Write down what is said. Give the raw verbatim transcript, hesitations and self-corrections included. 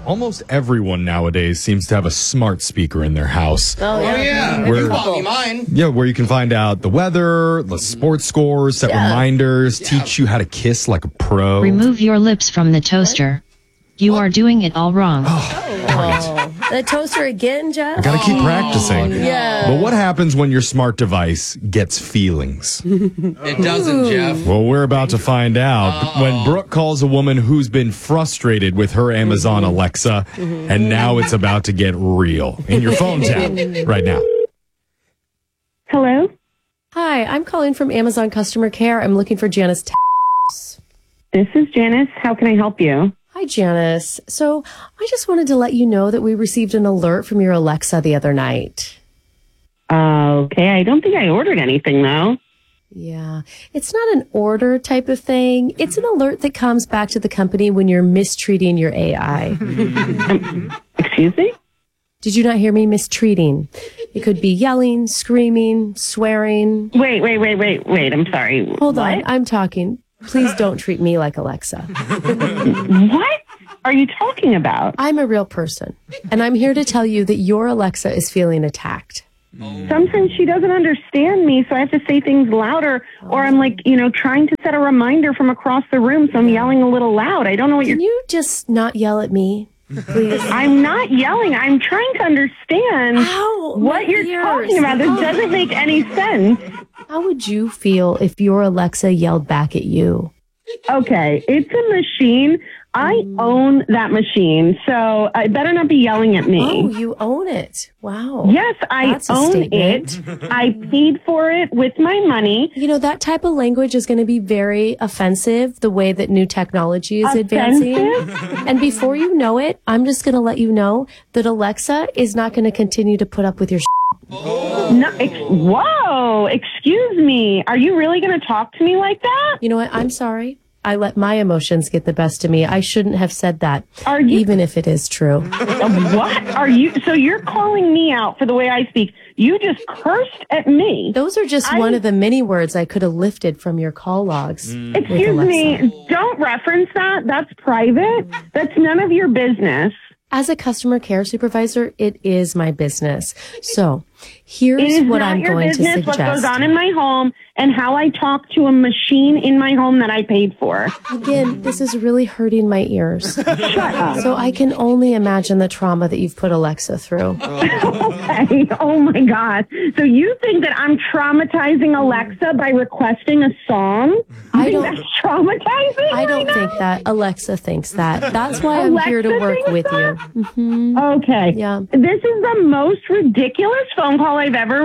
Almost everyone nowadays seems to have a smart speaker in their house. Oh, yeah. Oh, yeah. Where- You bought me mine. Yeah, where you can find out the weather, the sports scores, set Yeah. reminders, teach you how to kiss like a pro. Remove your lips from the toaster. You are doing it all wrong. Oh, the toaster again, Jeff? Gotta keep practicing. yeah. But what happens when your smart device gets feelings? It doesn't, Jeff. Well, we're about to find out when Brooke calls a woman who's been frustrated with her Amazon Alexa, and now it's about to get real in your phone tap right now. Hello, Hi, I'm calling from Amazon Customer Care. I'm looking for Janice. T- this is Janice. How can I help you? Hi, Janice. So I just wanted to let you know that we received an alert from your Alexa the other night. Uh, okay, I don't think I ordered anything though. Yeah, it's not an order type of thing. It's an alert that comes back to the company when you're mistreating your A I. Excuse me? Did you not hear me? Mistreating. It could be yelling, screaming, swearing. Wait, wait, wait, wait, wait. I'm sorry. Hold what? on, I'm talking. Please don't treat me like Alexa. What are you talking about? I'm a real person, and I'm here to tell you that your Alexa is feeling attacked. Sometimes she doesn't understand me, so I have to say things louder, or I'm like, you know, trying to set a reminder from across the room, so I'm yelling a little loud. I don't know what Can you're... you just not yell at me, please? I'm not yelling. I'm trying to understand Ow, what my you're ears. talking about. This Oh. doesn't make any sense. How would you feel if your Alexa yelled back at you? Okay, it's a machine. I own that machine, so I better not be yelling at me. Oh, you own it. Wow. Yes, I That's a own statement. it. I paid for it with my money. You know, that type of language is going to be very offensive, the way that new technology is advancing. Offensive? And before you know it, I'm just going to let you know that Alexa is not going to continue to put up with your No, ex- whoa, excuse me. Are you really going to talk to me like that? You know what? I'm sorry. I let my emotions get the best of me. I shouldn't have said that, Are you- even if it is true. What are you? So you're calling me out for the way I speak. You just cursed at me. Those are just I- one of the many words I could have lifted from your call logs. with Excuse Alexa. me. Don't reference that. That's private. That's none of your business. As a customer care supervisor, it is my business. So here's It is what not I'm your going to business suggest. what goes on in my home and how I talk to a machine in my home that I paid for. Again, this is really hurting my ears. Shut up. So I can only imagine the trauma that you've put Alexa through. Okay. Oh my God. So you think that I'm traumatizing Alexa by requesting a song? You I think don't- That's traumatizing. I don't right think now? that. Alexa thinks that. That's why I'm here to Alexa work thinks with that? you. Okay. Yeah. This is the most ridiculous phone call I've ever